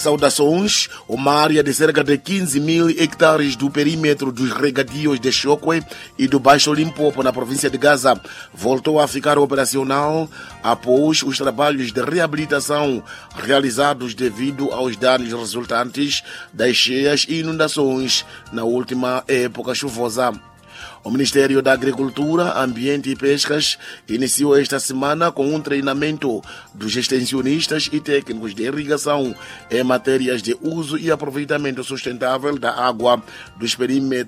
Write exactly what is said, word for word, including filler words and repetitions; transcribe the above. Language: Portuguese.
saudações. Uma área de cerca de quinze mil hectares do perímetro dos regadios de Chokwe e do Baixo Limpopo, na província de Gaza, voltou a ficar operacional após os trabalhos de reabilitação realizados devido aos danos resultantes das cheias e inundações na última época chuvosa. O Ministério da Agricultura, Ambiente e Pescas iniciou esta semana com um treinamento dos extensionistas e técnicos de irrigação em matérias de uso e aproveitamento sustentável da água dos perímetros